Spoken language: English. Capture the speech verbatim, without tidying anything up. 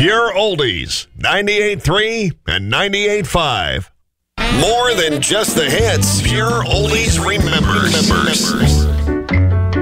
Pure Oldies, ninety-eight point three and ninety-eight point five. More than just the hits, Pure Oldies remembers. remembers.